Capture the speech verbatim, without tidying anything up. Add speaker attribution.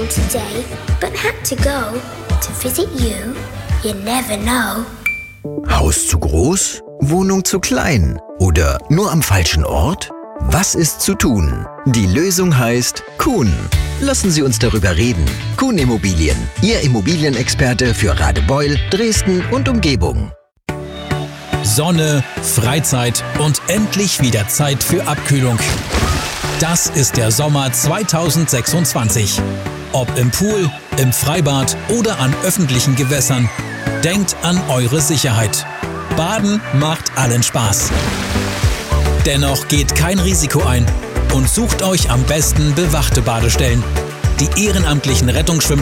Speaker 1: home today, but had to go to visit you. You never know.
Speaker 2: Haus zu groß? Wohnung zu klein? Oder nur am falschen Ort? Was ist zu tun? Die Lösung heißt Kuhn. Lassen Sie uns darüber reden. Kuhn Immobilien, Ihr Immobilienexperte für Radebeul, Dresden und Umgebung.
Speaker 3: Sonne, Freizeit und endlich wieder Zeit für Abkühlung. Das ist der Sommer zweitausendsechsundzwanzig. Ob im Pool, im Freibad oder an öffentlichen Gewässern, denkt an eure Sicherheit. Baden macht allen Spaß. Dennoch geht kein Risiko ein und sucht euch am besten bewachte Badestellen. Die ehrenamtlichen Rettungsschwimmer